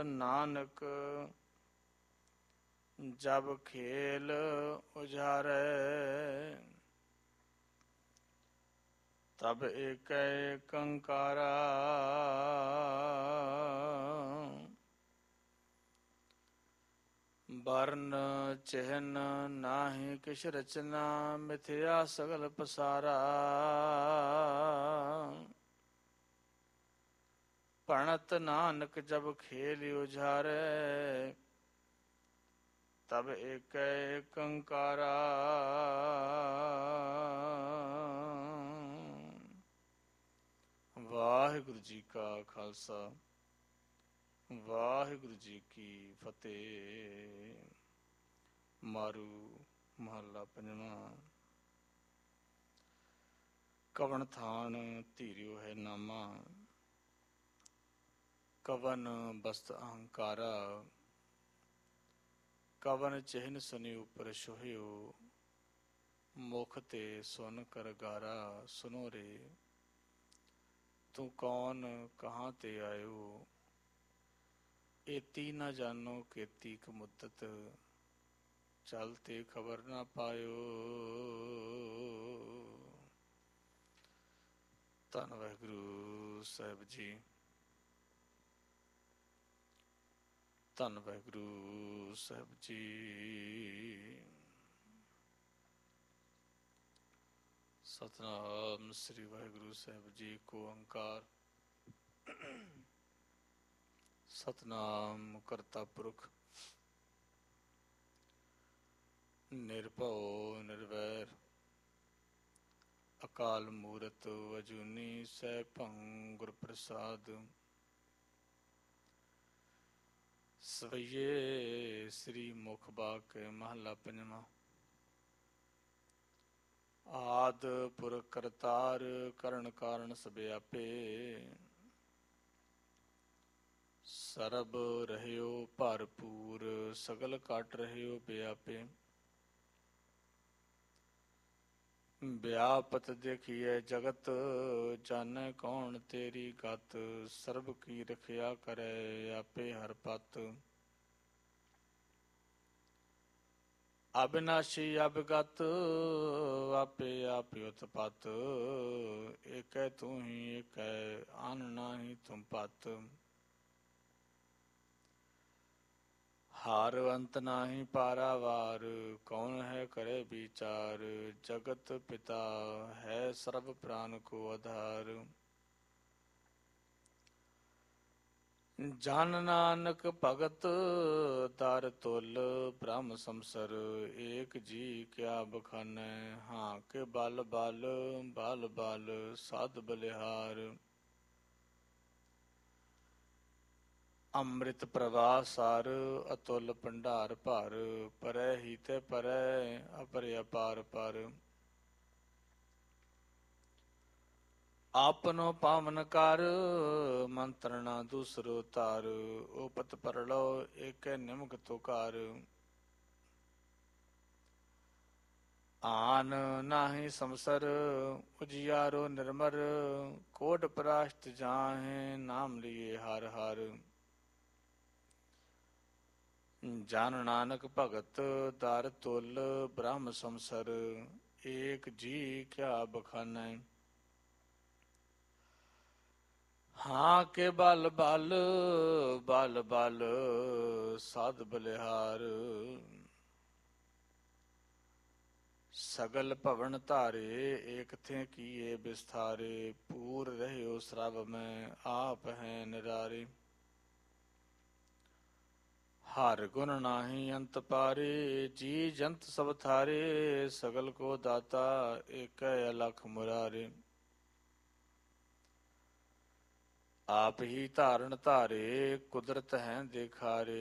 ਨਾਨਕ ਜਬ ਖੇਲ ਉਜਾਰੈ ਤਬ ਏਕੈ ਕੰਕਾਰਾ ਬਰਨ ਚਿਹਨ ਨਾਹੀ ਕਿਛ ਰਚਨਾ ਮਿਥਿਆ ਸਗਲ ਪਸਾਰਾ ਭਣਤ ਨਾਨਕ ਜਬ ਖੇਲ ਉਜਾਰੈ ਤਬ ਏਕੈ ਕੰਕਾਰਾ ਵਾਹਿਗੁਰੂ ਜੀ ਕਾ ਖਾਲਸਾ ਵਾਹਿਗੁਰੂ ਜੀ ਕੀ ਫਤਿਹ। ਮਾਰੂ ਮਹੱਲਾ ਪੰਜਵਾਂ। ਕਵਣ ਥਾਨ ਧੀਰਿਓ ਹੈ ਨਾਮਾ ਕਵਨ ਬਸਤ ਅਹੰਕਾਰਾ ਕਵਨ ਚਿਹਨ ਸੁਨੀ ਉਪਰ ਛੋਹਿਓ ਮੁਖ ਤੇ ਸੁਨ ਕਰ ਗਾਰਾ। ਸੁਨੋ ਰੇ ਤੂੰ ਕੌਣ ਕਹਾਂ ਤੇ ਆਇਓ ਏਤੀ ਨਾ ਜਾਨੋ ਕੇਤੀ ਕ ਮੁੱਦਤ ਚਲ ਤੇ ਖਬਰ ਨਾ ਪਾਇਓ। ਧੰਨ ਵਾਹਿਗੁਰੂ ਸਾਹਿਬ ਜੀ। ਧੰਨ ਵਾਹਿਗੁਰੂ ਸਾਹਿਬ ਜੀ। ਸਤਿਨਾਮ ਸ੍ਰੀ ਵਾਹਿਗੁਰੂ ਸਾਹਿਬ ਜੀ। ਏਕ ਓੰਕਾਰ ਸਤਿਨਾਮ ਕਰਤਾ ਪੁਰਖ ਨਿਰਭਉ ਨਿਰਵੈਰ ਅਕਾਲ ਮੂਰਤ ਅਜੂਨੀ ਸੈਭੰ ਗੁਰ ਪ੍ਰਸਾਦ। ਸਵਈਏ ਸ੍ਰੀ ਮੁਖ ਬਾਕ ਮਹੱਲਾ ਪੰਜਵਾਂ। ਆਦ ਪੁਰਖ ਕਰਤਾਰ ਕਰਨ ਕਾਰਨ ਸਭਿਆਪੇ ਸਰਬ ਰਹਿਓ ਭਰਪੂਰ ਸਗਲ ਕੱਟ ਰਹਿਓ ਵਿਆਪੇ। ਵਿਆਪਤ ਦੇਖੀਐ ਜਗਤ ਜਾਣੈ ਕੌਣ ਤੇਰੀ ਗਤ ਸਰਬ ਕੀ ਰਖਿਆ ਕਰੈ ਆਪੇ ਹਰ ਪਤ। ਅਬਿਨਾਸ਼ੀ ਅਬਗਤ ਆਪੇ ਆਪ ਉਤਪਤ ਏਕੈ ਤੂੰ ਹੀ ਏਕੈ ਆਨ ਨਾਹੀ ਤੁਮ ਪਤ। ਹਾਰ ਅੰਤ ਨਾਹੀ ਪਾਰਾਵਾਰ ਕੌਣ ਹੈ ਕਰੇ ਵਿਚਾਰ। ਜਗਤ ਪਿਤਾ ਹੈ ਸਰਬ ਪ੍ਰਾਨ ਕੋ ਆਧਾਰ। ਜਨ ਨਾਨਕ ਭਗਤ ਦਰ ਤੁਲ ਬ੍ਰਹਮ ਸੰਸਰ ਏਕ ਜੀ ਕਿਆ ਬਖਾਨੈ। ਹਾਂ ਕੇ ਬਲ ਬਲ ਬਲ ਬਲ ਸਦ ਬਲਿਹਾਰ। ਅੰਮ੍ਰਿਤ ਪ੍ਰਵਾਹ ਸਰ ਅਤੁਲ ਭੰਡਾਰ ਭਰ ਪਰੈ ਹੀ ਤੇ ਪਰੈ ਅਪਰਿ ਅਪਾਰ ਪਰ। ਆਪਨੋ ਪਾਵਨ ਕਰ ਮੰਤਰ ਨਾ ਦੂਸਰੋ ਧਰ ਉਪਤ ਪਰਲੋ ਏਕੈ ਨਿਮਕ ਤੁਕਾਰ। ਆਨ ਨਾਹੀ ਸੰਸਰ ਉਜਿਆਰੋ ਨਿਰਮਰ ਕੋਟ ਪ੍ਰਾਸ਼ਤ ਜਾਹੇ ਨਾਮ ਲੀਏ ਹਰ ਹਰ। ਜਨ ਨਾਨਕ ਭਗਤ ਦਰ ਤੁਲ ਬ੍ਰਹਮ ਸੰਸਰ ਏਕ ਜੀ ਕਿਆ ਬਖਾਨੈ। ਹਾਂ ਕੇ ਬਲ ਬਲ ਬਲ ਬਲ ਸਦ ਬਲਿਹਾਰ। ਸਗਲ ਭਵਨ ਧਾਰੇ ਏਕ ਥੇ ਕੀਏ ਬਿਸਥਾਰੇ ਪੂਰ ਰਹਿਓ ਸਰਬ ਮੈਂ ਆਪ ਹੈ ਨਿਰਾਰੇ। ਹਰ ਗੁਣ ਨਾਹੀ ਅੰਤ ਪਾਰੇ ਜੀ ਜੰਤ ਸਭ ਥਾਰੇ ਸਗਲ ਕੋ ਦਾਤਾ ਏਕੈ ਅਲਖ ਮੁਰਾਰੇ। ਆਪ ਹੀ ਧਾਰਨ ਧਾਰੇ ਕੁਦਰਤ ਹੈ ਦੇਖਾਰੇ